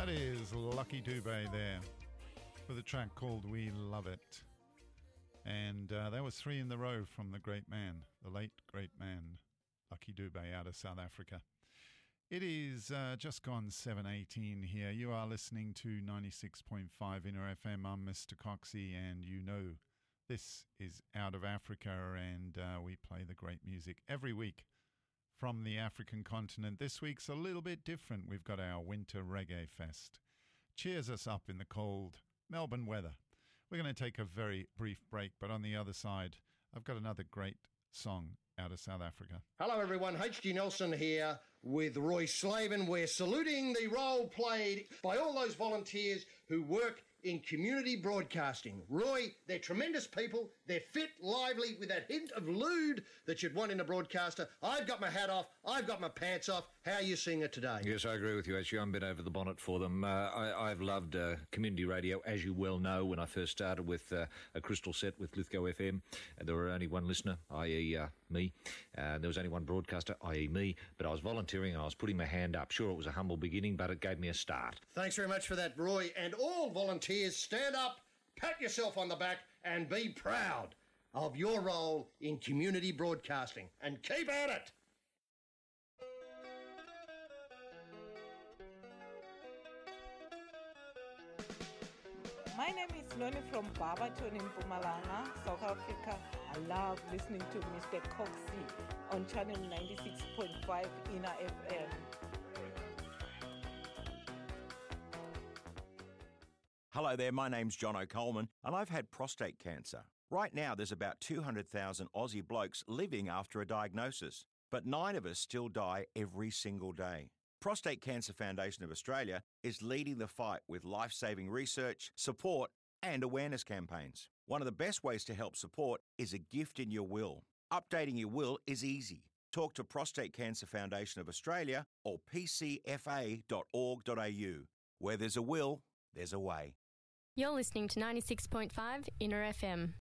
That is Lucky Dubé there with a track called We Love It. And that was 3 in the row from the great man, the late great man, Lucky Dubé out of South Africa. It is just gone 7:18 here. You are listening to 96.5 Inner FM. I'm Mr. Coxie, and you know this is Out of Africa, and we play the great music every week from the African continent. This week's a little bit different. We've got our Winter Reggae Fest. Cheers us up in the cold Melbourne weather. We're going to take a very brief break, but on the other side, I've got another great song out of South Africa. Hello everyone, H.G. Nelson here with Roy Slaven. We're saluting the role played by all those volunteers who work in community broadcasting. Roy, they're tremendous people. They're fit, lively, with that hint of lewd that you'd want in a broadcaster. I've got my hat off. I've got my pants off. How are you seeing it today? Yes, I agree with you, actually. I'm a bit over the bonnet for them. I've loved community radio, as you well know. When I first started with a crystal set with Lithgow FM, there were only one listener, i.e. me. There was only one broadcaster, i.e. me. But I was volunteering and I was putting my hand up. Sure, it was a humble beginning, but it gave me a start. Thanks very much for that, Roy. And all volunteers, stand up, pat yourself on the back, and be proud of your role in community broadcasting. And keep at it! My name is Noni from Barberton in Mpumalanga, South Africa. I love listening to Mr. Coxie on channel 96.5 Inner FM. Hello there, my name's John O'Coleman, and I've had prostate cancer. Right now, there's about 200,000 Aussie blokes living after a diagnosis, but 9 of us still die every single day. Prostate Cancer Foundation of Australia is leading the fight with life-saving research, support, and awareness campaigns. One of the best ways to help support is a gift in your will. Updating your will is easy. Talk to Prostate Cancer Foundation of Australia or pcfa.org.au. Where there's a will, there's a way. You're listening to 96.5 Inner FM.